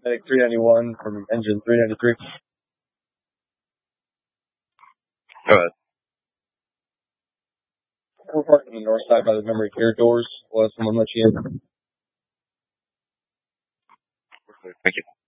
Medic 391 from engine 393. Go ahead. We're parked on the north side by the memory care doors. We'll have someone let you in. Thank you.